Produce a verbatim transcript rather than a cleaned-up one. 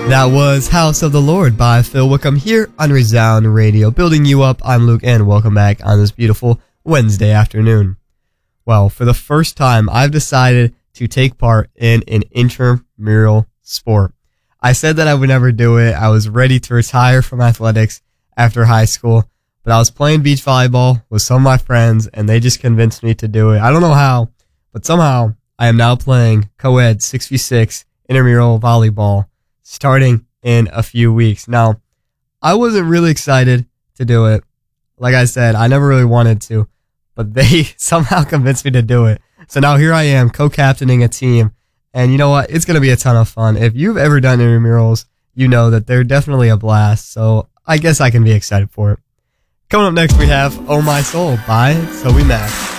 That was House of the Lord by Phil Wickham here on Resound Radio. Building you up, I'm Luke, and welcome back on this beautiful Wednesday afternoon. Well, for the first time, I've decided to take part in an intramural sport. I said that I would never do it. I was ready to retire from athletics after high school, but I was playing beach volleyball with some of my friends, and they just convinced me to do it. I don't know how, but somehow I am now playing co-ed six v six intramural volleyball starting in a few weeks. Now, I wasn't really excited to do it. Like I said, I never really wanted to, but they somehow convinced me to do it. So now here I am co-captaining a team, and you know what? It's going to be a ton of fun. If you've ever done intramurals, you know that they're definitely a blast, so I guess I can be excited for it. Coming up next, we have Oh My Soul by Toby Mac.